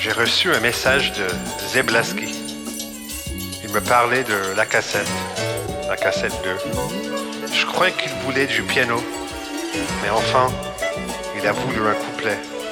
J'ai reçu un message de Zeblaski. Il me parlait de la cassette 2. Je crois qu'il voulait du piano, mais enfin, il a voulu un couplet.